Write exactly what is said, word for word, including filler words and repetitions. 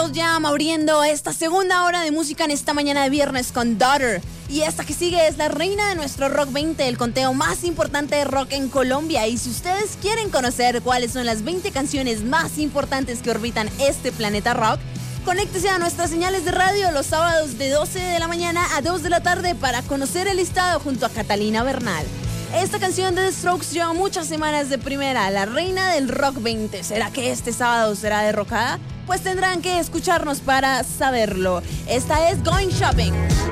Pearl Jam abriendo esta segunda hora de música en esta mañana de viernes con Daughter. Y esta que sigue es la reina de nuestro Rock veinte, el conteo más importante de rock en Colombia. Y si ustedes quieren conocer cuáles son las veinte canciones más importantes que orbitan este planeta rock, conéctese a nuestras señales de radio los sábados de doce de la mañana a dos de la tarde para conocer el listado junto a Catalina Bernal. Esta canción de The Strokes lleva muchas semanas de primera, la reina del Rock veinte. ¿Será que este sábado será derrocada? Pues tendrán que escucharnos para saberlo. Esta es Going Shopping.